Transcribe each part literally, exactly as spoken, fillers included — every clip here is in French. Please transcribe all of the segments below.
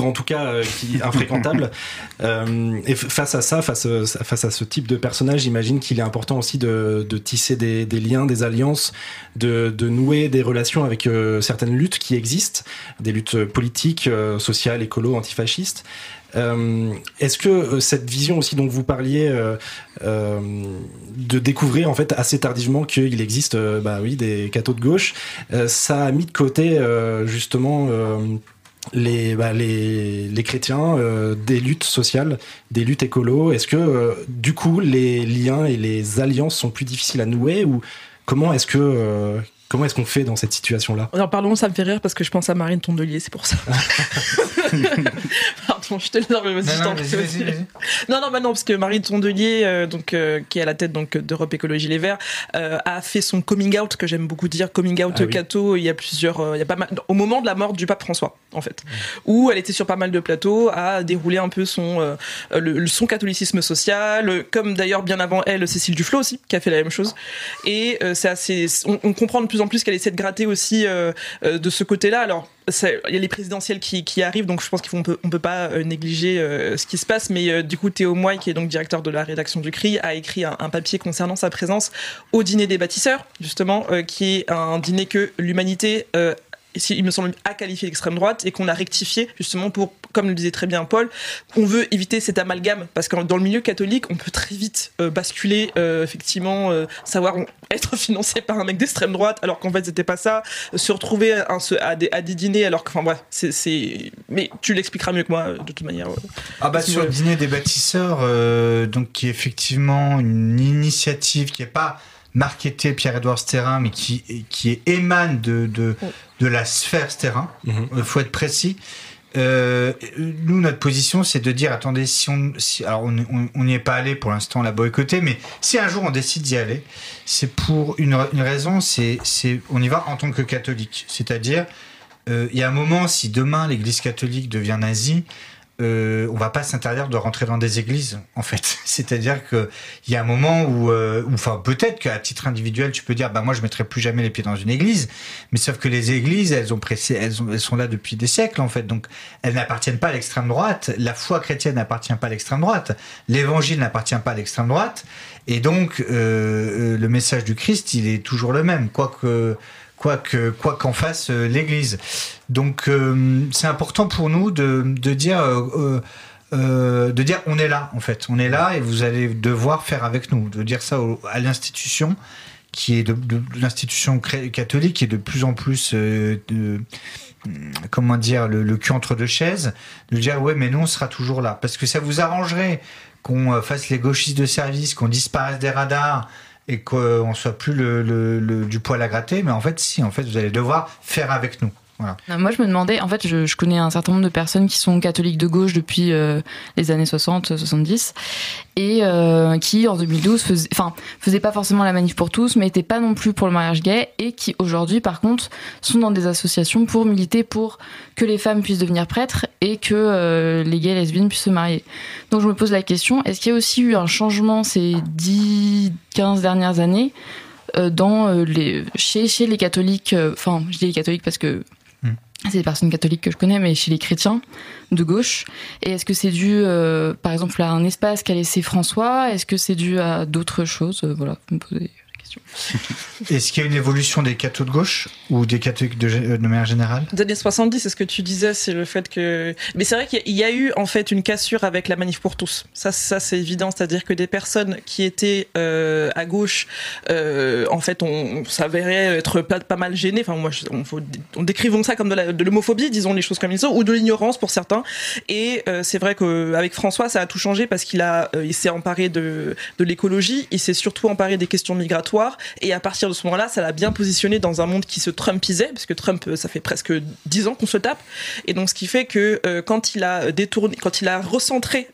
en tout cas euh, qui infréquentable. euh, et face à ça, face, face à ce type de personnage, j'imagine qu'il est important aussi de, de tisser des, des liens, des alliances, de, de nouer des relations avec euh, certaines luttes qui existent, des luttes politiques, euh, sociales, écolo, antifascistes. Euh, est-ce que euh, cette vision aussi dont vous parliez euh, euh, de découvrir en fait assez tardivement qu'il existe euh, bah oui des cathos de gauche, euh, ça a mis de côté euh, justement euh, les, bah, les les chrétiens euh, des luttes sociales, des luttes écolo? Est-ce que euh, du coup les liens et les alliances sont plus difficiles à nouer, ou comment est-ce que euh, comment est-ce qu'on fait dans cette situation-là? Alors pardon, ça me fait rire parce que je pense à Marine Tondelier, c'est pour ça. Pardon, je te laisse. Mais vas-y, non, non, vas-y, vas-y, vas-y. non, non, bah non, parce que Marine Tondelier, euh, donc euh, qui est à la tête donc d'Europe Écologie Les Verts, euh, a fait son coming out, que j'aime beaucoup dire, coming out ah, oui. catho. Il y a plusieurs, euh, il y a pas mal, au moment de la mort du pape François, en fait, mmh. où elle était sur pas mal de plateaux à dérouler un peu son euh, le, son catholicisme social, comme d'ailleurs bien avant elle Cécile Duflot aussi, qui a fait la même chose. Et euh, c'est assez, on, on comprend de plus en plus qu'elle essaie de gratter aussi euh, euh, de ce côté-là. Alors il y a les présidentielles qui, qui arrivent, donc je pense qu'on peut, on peut pas euh, négliger euh, ce qui se passe, mais euh, du coup Théo Moy, qui est donc directeur de la rédaction du C R I, a écrit un, un papier concernant sa présence au dîner des bâtisseurs, justement, euh, qui est un dîner que l'humanité euh, il me semble, a qualifié d'extrême droite et qu'on a rectifié justement pour, comme le disait très bien Paul, on veut éviter cet amalgame parce que dans le milieu catholique, on peut très vite euh, basculer, euh, effectivement, euh, savoir être financé par un mec d'extrême droite alors qu'en fait c'était pas ça, se retrouver à, à, des, à des dîners alors que, enfin bref, c'est, c'est... mais tu l'expliqueras mieux que moi de toute manière. Ah bah sur le dîner des bâtisseurs, euh, donc qui est effectivement une initiative qui est pas marketé Pierre-Édouard Stérin, mais qui, qui émane de, de, de la sphère Stérin. Il mm-hmm. faut être précis. Euh, nous, notre position, c'est de dire, attendez, si on, si, alors on n'y est pas allé pour l'instant, on l'a boycotté, mais si un jour on décide d'y aller, c'est pour une, une raison, c'est, c'est, on y va en tant que catholique. C'est-à-dire, euh, il y a un moment, si demain l'Église catholique devient nazie, Euh, on va pas s'interdire de rentrer dans des églises, en fait. C'est-à-dire que il y a un moment où, euh, où, enfin, peut-être qu'à titre individuel, tu peux dire, bah moi, je mettrai plus jamais les pieds dans une église. Mais sauf que les églises, elles ont pressé, elles, ont, elles sont là depuis des siècles, en fait. Donc, elles n'appartiennent pas à l'extrême droite. La foi chrétienne n'appartient pas à l'extrême droite. L'évangile n'appartient pas à l'extrême droite. Et donc, euh, le message du Christ, il est toujours le même, quoique. Quoi, que, quoi qu'en fasse euh, l'Église. Donc euh, c'est important pour nous de, de dire euh, euh, de dire on est là, en fait, on est là et vous allez devoir faire avec nous, de dire ça au, à l'institution qui est de, de, de l'institution catholique qui est de plus en plus euh, de, comment dire, le, le cul entre deux chaises, de dire ouais mais nous on sera toujours là, parce que ça vous arrangerait qu'on fasse les gauchistes de service, qu'on disparaisse des radars et qu'on ne soit plus le, le, le, du poil à gratter, mais en fait, si, en fait, vous allez devoir faire avec nous. Voilà. Moi, je me demandais, en fait, je, je connais un certain nombre de personnes qui sont catholiques de gauche depuis euh, les années soixante soixante-dix et euh, qui, en deux mille douze, faisaient, enfin, faisaient pas forcément la manif pour tous, mais étaient pas non plus pour le mariage gay et qui, aujourd'hui, par contre, sont dans des associations pour militer pour que les femmes puissent devenir prêtres et que euh, les gays et lesbiennes puissent se marier. Donc, je me pose la question, est-ce qu'il y a aussi eu un changement ces dix quinze dernières années euh, dans euh, les, chez, chez les catholiques, enfin, euh, je dis les catholiques parce que c'est des personnes catholiques que je connais, mais chez les chrétiens de gauche. Et est-ce que c'est dû, euh, par exemple, à un espace qu'a laissé François ? Est-ce que c'est dû à d'autres choses ? Voilà, vous me posez la question. Est-ce qu'il y a une évolution des cathos de gauche ou des catholiques de, de manière générale ? Des années soixante-dix, c'est ce que tu disais, c'est le fait que... Mais c'est vrai qu'il y a eu, en fait, une cassure avec la manif pour tous. Ça, ça c'est évident. C'est-à-dire que des personnes qui étaient euh, à gauche, euh, en fait, on, on s'avérait être pas, pas mal gênés. Enfin, moi, je, on, faut, on décrivons ça comme de, la, de l'homophobie, disons les choses comme ils sont, ou de l'ignorance pour certains. Et euh, c'est vrai qu'avec François, ça a tout changé parce qu'il a, euh, il s'est emparé de, de l'écologie, il s'est surtout emparé des questions migratoires. Et à partir de ce moment-là, ça l'a bien positionné dans un monde qui se trumpisait, parce que Trump, ça fait presque dix ans qu'on se tape. Et donc, ce qui fait que euh, quand il a détourné, quand il a recentré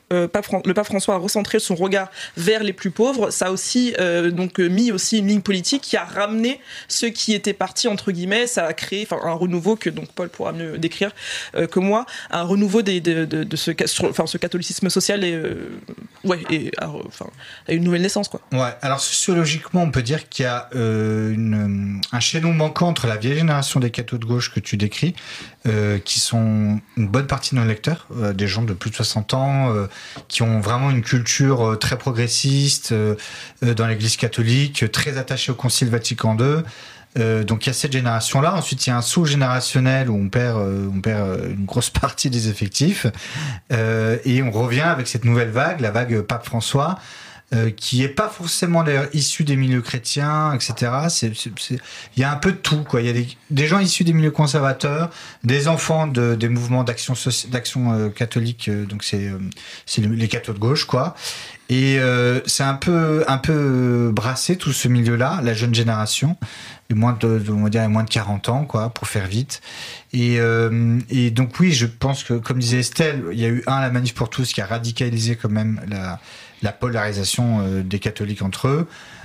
euh, pape Fran- le pape François a recentré son regard vers les plus pauvres, ça a aussi euh, donc mis aussi une ligne politique qui a ramené ceux qui étaient partis entre guillemets. Ça a créé enfin un renouveau que donc Paul pourra mieux décrire euh, que moi, un renouveau des, de, de, de ce enfin ce catholicisme social et euh, ouais et enfin a une nouvelle naissance quoi. Ouais. Alors sociologiquement, on peut dire qu'il y a euh, une, un chaînon manquant entre la vieille génération des cathos de gauche que tu décris, euh, qui sont une bonne partie de nos lecteurs, euh, des gens de plus de soixante ans, euh, qui ont vraiment une culture euh, très progressiste euh, euh, dans l'Église catholique, très attachée au Concile Vatican deux. Euh, donc il y a cette génération-là. Ensuite, il y a un saut générationnel où on perd, euh, on perd une grosse partie des effectifs, euh, et on revient avec cette nouvelle vague, la vague Pape François. Euh, qui est pas forcément d'ailleurs issu des milieux chrétiens, et cetera. C'est, c'est, c'est... Il y a un peu de tout, quoi. Il y a des, des gens issus des milieux conservateurs, des enfants de, des mouvements d'action, soci... d'action euh, catholique, euh, donc c'est, euh, c'est les cathos de gauche, quoi. Et euh, c'est un peu, un peu brassé tout ce milieu-là, la jeune génération, les moins de, de on va dire les moins de quarante ans, quoi, pour faire vite. Et, euh, et donc oui, je pense que, comme disait Estelle, il y a eu un la Manif pour tous qui a radicalisé quand même la la polarisation euh, des catholiques entre eux.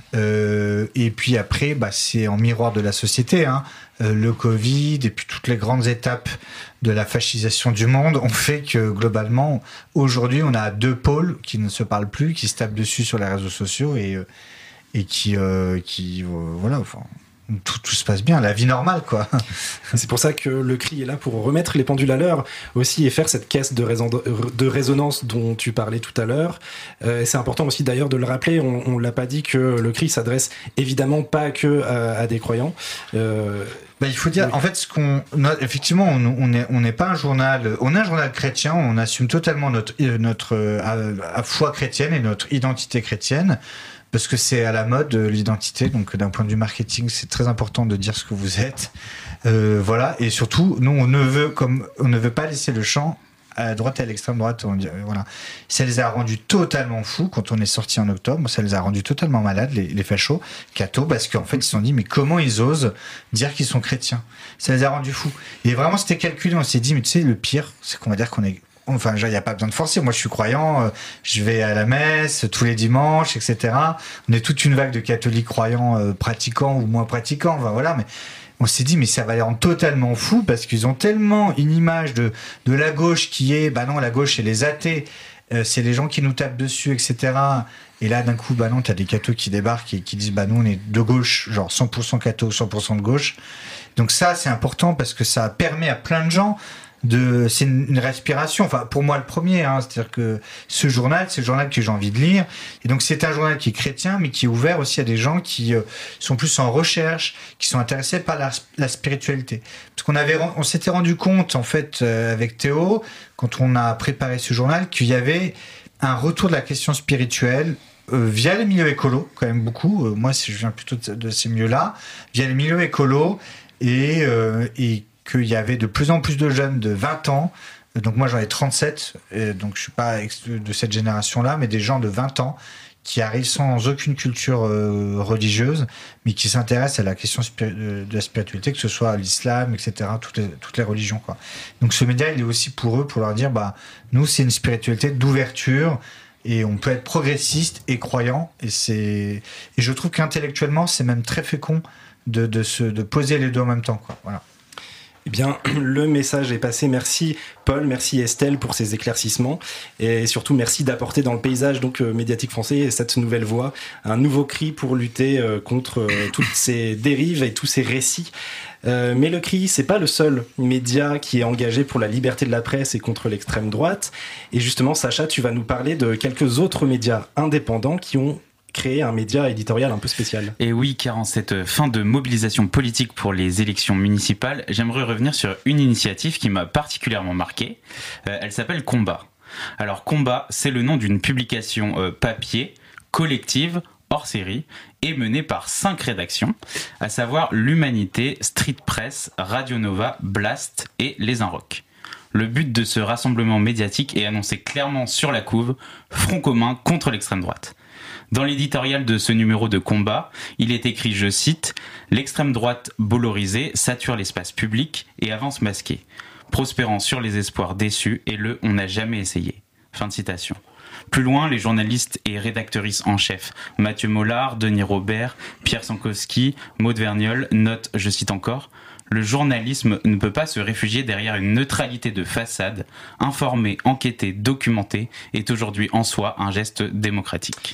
Euh, et puis après, bah, c'est en miroir de la société. Hein. Euh, le Covid et puis toutes les grandes étapes de la fascisation du monde ont fait que globalement, aujourd'hui, on a deux pôles qui ne se parlent plus, qui se tapent dessus sur les réseaux sociaux et, euh, et qui, euh, qui euh, voilà, enfin... Tout, tout se passe bien, la vie normale, quoi. C'est pour ça que le cri est là pour remettre les pendules à l'heure aussi et faire cette caisse de, raison, de résonance dont tu parlais tout à l'heure. Euh, et c'est important aussi d'ailleurs de le rappeler, on, on l'a pas dit que le cri s'adresse évidemment pas que à, à des croyants. Euh, bah, il faut dire, oui. En fait, ce qu'on, effectivement, on, on est, on n'est pas un journal, on est un journal chrétien, on assume totalement notre, notre à, à foi chrétienne et notre identité chrétienne. Parce que c'est à la mode, l'identité, donc d'un point de vue marketing, c'est très important de dire ce que vous êtes. Euh, voilà, et surtout, nous, on ne veut, comme, on ne veut pas laisser le champ à la droite et à l'extrême droite. On dit, voilà. Ça les a rendus totalement fous quand on est sorti en octobre. Ça les a rendus totalement malades, les, les fachos, cathos, parce qu'en fait, ils se sont dit, mais comment ils osent dire qu'ils sont chrétiens? Ça les a rendus fous. Et vraiment, c'était calculé. On s'est dit, mais tu sais, le pire, c'est qu'on va dire qu'on est... Enfin, il n'y a pas besoin de forcer. Moi, je suis croyant, euh, je vais à la messe tous les dimanches, et cetera. On est toute une vague de catholiques croyants, euh, pratiquants ou moins pratiquants. Enfin, voilà, mais on s'est dit, mais ça va les rendre totalement fous parce qu'ils ont tellement une image de, de la gauche qui est, bah non, la gauche, c'est les athées, euh, c'est les gens qui nous tapent dessus, et cetera. Et là, d'un coup, bah non, t'as des cathos qui débarquent et qui disent, bah nous, on est de gauche, genre cent pour cent cathos, cent pour cent de gauche. Donc ça, c'est important parce que ça permet à plein de gens de, c'est une, une respiration. Enfin, pour moi, le premier, hein, c'est-à-dire que ce journal, c'est le journal que j'ai envie de lire. Et donc, c'est un journal qui est chrétien, mais qui est ouvert aussi à des gens qui euh, sont plus en recherche, qui sont intéressés par la, la spiritualité. Parce qu'on avait, on s'était rendu compte, en fait, euh, avec Théo, quand on a préparé ce journal, qu'il y avait un retour de la question spirituelle euh, via les milieux écolos, quand même beaucoup. Euh, moi, je viens plutôt de, de ces milieux-là, via les milieux écolos et, euh, et qu'il y avait de plus en plus de jeunes de vingt ans, donc moi j'en ai trente-sept, et donc je suis pas de cette génération-là, mais des gens de vingt ans qui arrivent sans aucune culture euh, religieuse, mais qui s'intéressent à la question de la spiritualité, que ce soit l'islam, et cetera, toutes les, toutes les religions, quoi. Donc ce média, il est aussi pour eux, pour leur dire, bah, nous c'est une spiritualité d'ouverture, et on peut être progressiste et croyant, et, c'est... et je trouve qu'intellectuellement, c'est même très fécond de, de, se, de poser les deux en même temps, quoi. Voilà. Eh bien, le message est passé. Merci Paul, merci Estelle pour ces éclaircissements et surtout merci d'apporter dans le paysage donc euh, médiatique français cette nouvelle voix, un nouveau cri pour lutter euh, contre euh, toutes ces dérives et tous ces récits. Euh, mais le cri, c'est pas le seul média qui est engagé pour la liberté de la presse et contre l'extrême droite. Et justement, Sacha, tu vas nous parler de quelques autres médias indépendants qui ont créer un média éditorial un peu spécial. Et oui, car en cette fin de mobilisation politique pour les élections municipales, j'aimerais revenir sur une initiative qui m'a particulièrement marqué. Euh, elle s'appelle Combat. Alors Combat, c'est le nom d'une publication euh, papier, collective, hors série, et menée par cinq rédactions, à savoir l'Humanité, Street Press, Radio Nova, Blast et Les Inrocks. Le but de ce rassemblement médiatique est annoncé clairement sur la couve, front commun contre l'extrême droite. Dans l'éditorial de ce numéro de Combat, il est écrit, je cite, « L'extrême droite bollorisée sature l'espace public et avance masquée, prospérant sur les espoirs déçus et le « on n'a jamais essayé ». Fin de citation. Plus loin, les journalistes et rédactrices en chef, Mathieu Mollard, Denis Robert, Pierre Sankowski, Maud Verniol, notent, je cite encore, « Le journalisme ne peut pas se réfugier derrière une neutralité de façade. Informer, enquêter, documenter est aujourd'hui en soi un geste démocratique. »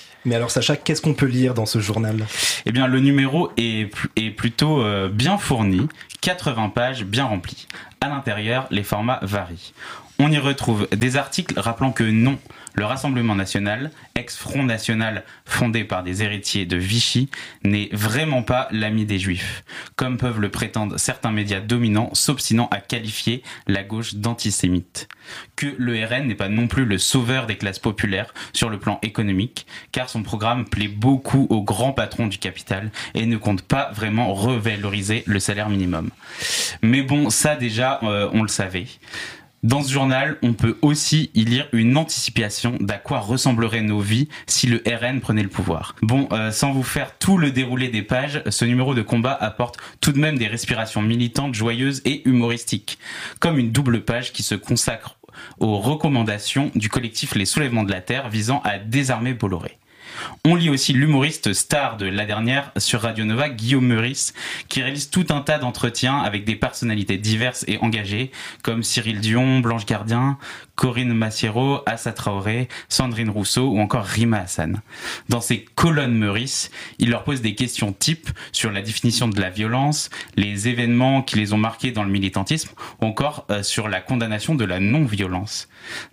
Mais alors Sacha, qu'est-ce qu'on peut lire dans ce journal ? Eh bien, le numéro est, est plutôt euh, bien fourni, quatre-vingts pages bien remplies. À l'intérieur, les formats varient. On y retrouve des articles rappelant que non, le Rassemblement national, ex-Front national fondé par des héritiers de Vichy, n'est vraiment pas l'ami des Juifs, comme peuvent le prétendre certains médias dominants s'obstinant à qualifier la gauche d'antisémite. Que le R N n'est pas non plus le sauveur des classes populaires sur le plan économique, car son programme plaît beaucoup aux grands patrons du capital et ne compte pas vraiment revaloriser le salaire minimum. Mais bon, ça déjà, euh, on le savait. Dans ce journal, on peut aussi y lire une anticipation d'à quoi ressembleraient nos vies si le R N prenait le pouvoir. Bon, euh, sans vous faire tout le déroulé des pages, ce numéro de combat apporte tout de même des respirations militantes, joyeuses et humoristiques, comme une double page qui se consacre aux recommandations du collectif Les Soulèvements de la Terre visant à désarmer Bolloré. On lit aussi l'humoriste star de la dernière sur Radio Nova, Guillaume Meurice, qui réalise tout un tas d'entretiens avec des personnalités diverses et engagées, comme Cyril Dion, Blanche Gardien, Corinne Massiero, Assa Traoré, Sandrine Rousseau ou encore Rima Hassan. Dans ces colonnes Meurice, il leur pose des questions types sur la définition de la violence, les événements qui les ont marqués dans le militantisme ou encore euh, sur la condamnation de la non-violence.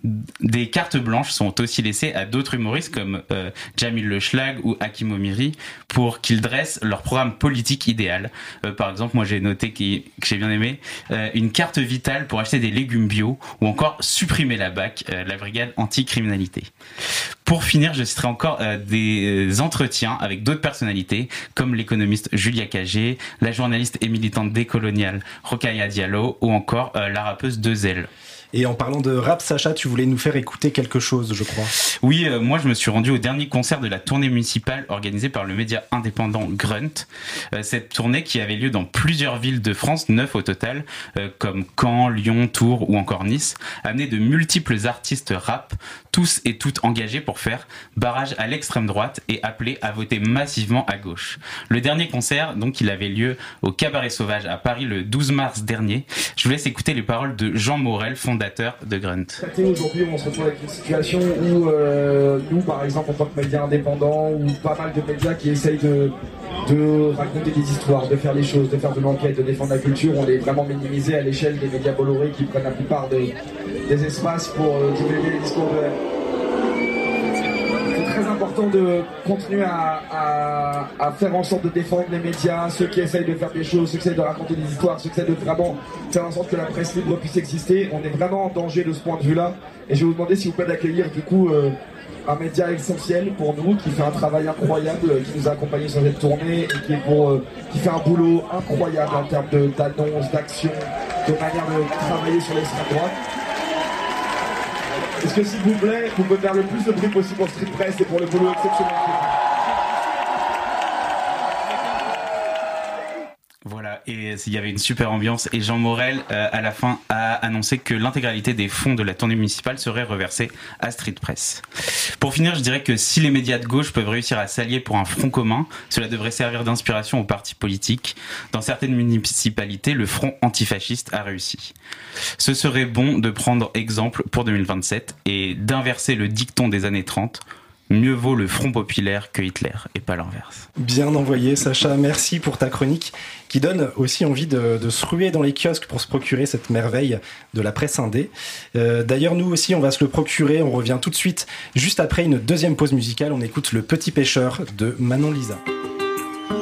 Des cartes blanches sont aussi laissées à d'autres humoristes comme euh, Jamil Le Schlag ou Hakim Omiri pour qu'ils dressent leur programme politique idéal. Euh, par exemple, moi j'ai noté qui, que j'ai bien aimé euh, une carte vitale pour acheter des légumes bio ou encore supprimer la B A C, euh, la brigade anti-criminalité. Pour finir, je citerai encore euh, des entretiens avec d'autres personnalités comme l'économiste Julia Cagé, la journaliste et militante décoloniale Rokhaya Diallo ou encore euh, la rappeuse Dezel. Et en parlant de rap, Sacha, tu voulais nous faire écouter quelque chose, je crois. Oui, euh, moi je me suis rendu au dernier concert de la tournée municipale organisée par le média indépendant Grunt. Euh, cette tournée qui avait lieu dans plusieurs villes de France, neuf au total, euh, comme Caen, Lyon, Tours ou encore Nice, amenait de multiples artistes rap, tous et toutes engagés pour faire barrage à l'extrême droite et appelés à voter massivement à gauche. Le dernier concert, donc, il avait lieu au Cabaret Sauvage à Paris le douze mars dernier. Je vous laisse écouter les paroles de Jean Morel, fondateur de Grunt. Aujourd'hui, on se retrouve avec une situation où euh, nous, par exemple, en tant que médias indépendants, ou pas mal de médias qui essayent de, de raconter des histoires, de faire les choses, de faire de l'enquête, de défendre la culture, on est vraiment minimisé à l'échelle des médias Bolloré qui prennent la plupart des, des espaces pour euh, divulguer les discours de haine. C'est très important de continuer à, à, à faire en sorte de défendre les médias, ceux qui essayent de faire des choses, ceux qui essayent de raconter des histoires, ceux qui essayent de vraiment faire en sorte que la presse libre puisse exister. On est vraiment en danger de ce point de vue-là. Et je vais vous demander s'il vous plaît d'accueillir du coup euh, un média essentiel pour nous, qui fait un travail incroyable, qui nous a accompagnés sur cette tournée et qui, est pour, euh, qui fait un boulot incroyable en termes de, d'annonces, d'actions, de manière de travailler sur l'extrême droite. Est-ce que s'il vous plaît, vous pouvez faire le plus de bruit possible pour Street Press et pour le boulot exceptionnel? Voilà, et il y avait une super ambiance et Jean Morel, euh, à la fin, a annoncé que l'intégralité des fonds de la tournée municipale serait reversée à Street Press. Pour finir, je dirais que si les médias de gauche peuvent réussir à s'allier pour un front commun, cela devrait servir d'inspiration aux partis politiques. Dans certaines municipalités, le front antifasciste a réussi. Ce serait bon de prendre exemple pour deux mille vingt-sept et d'inverser le dicton des années trente. Mieux vaut le Front populaire que Hitler, et pas l'inverse. Bien envoyé, Sacha. Merci pour ta chronique qui donne aussi envie de, de se ruer dans les kiosques pour se procurer cette merveille de la presse indé. Euh, d'ailleurs, nous aussi, on va se le procurer. On revient tout de suite, juste après une deuxième pause musicale. On écoute Le Petit Pêcheur de Manon Lisa.